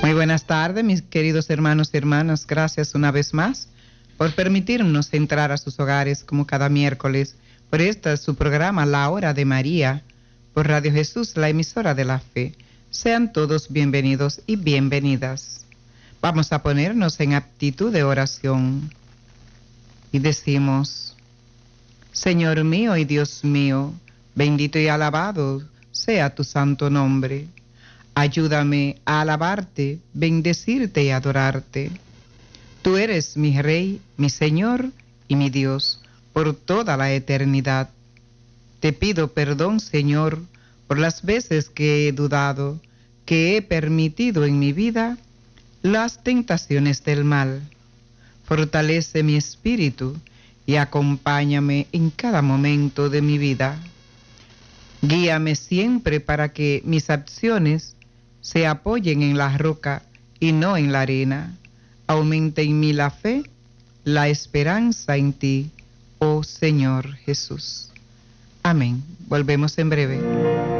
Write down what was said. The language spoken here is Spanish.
Muy buenas tardes, mis queridos hermanos y hermanas. Gracias una vez más por permitirnos entrar a sus hogares como cada miércoles. Por este es su programa La Hora de María, por Radio Jesús, la emisora de la fe. Sean todos bienvenidos y bienvenidas. Vamos a ponernos en actitud de oración y decimos: Señor mío y Dios mío, bendito y alabado sea tu santo nombre. Ayúdame a alabarte, bendecirte y adorarte. Tú eres mi Rey, mi Señor y mi Dios por toda la eternidad. Te pido perdón, Señor, por las veces que he dudado, que he permitido en mi vida las tentaciones del mal. Fortalece mi espíritu y acompáñame en cada momento de mi vida. Guíame siempre para que mis acciones se apoyen en la roca y no en la arena. Aumente en mí la fe, la esperanza en ti, oh Señor Jesús. Amén. Volvemos en breve.